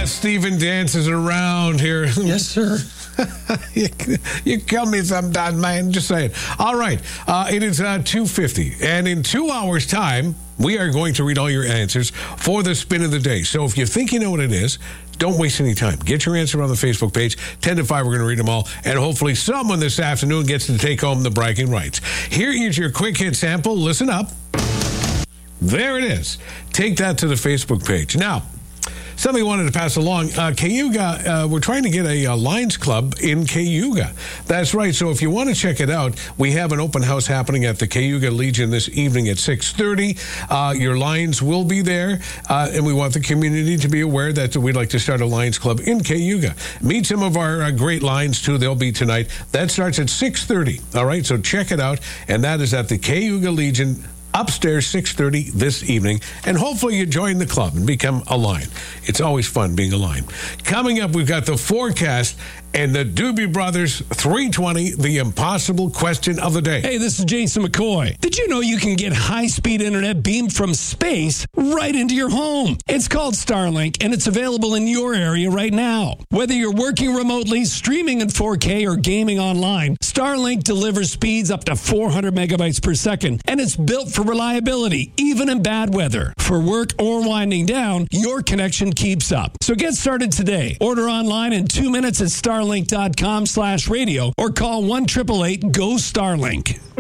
Stephen dances around here. Yes, sir. You kill me sometimes, man. Just saying. All right. It is 2:50. And in 2 hours' time, we are going to read all your answers for the spin of the day. So if you think you know what it is, don't waste any time. Get your answer on the Facebook page. 10 to 5, we're going to read them all. And hopefully someone this afternoon gets to take home the bragging rights. Here is your quick hit sample. Listen up. There it is. Take that to the Facebook page. Now, something I wanted to pass along. Cayuga, we're trying to get a Lions Club in Cayuga. That's right. So if you want to check it out, we have an open house happening at the Cayuga Legion this evening at 6:30. Your Lions will be there, and we want the community to be aware that we'd like to start a Lions Club in Cayuga. Meet some of our great Lions, too. They'll be tonight. That starts at 6:30. All right, so check it out, and that is at the Cayuga Legion, upstairs, 6:30 this evening, and hopefully you join the club and become a Lion. It's always fun being a Lion. Coming up, we've got the forecast and the Doobie Brothers 320, the impossible question of the day. Hey, this is Jason McCoy. Did you know you can get high-speed internet beamed from space right into your home? It's called Starlink, and it's available in your area right now. Whether you're working remotely, streaming in 4K, or gaming online, Starlink delivers speeds up to 400 megabytes per second, and it's built for reliability, even in bad weather. For work or winding down, your connection keeps up. So get started today. Order online in 2 minutes at starlink.com/radio or call 1-888-GO-STARLINK.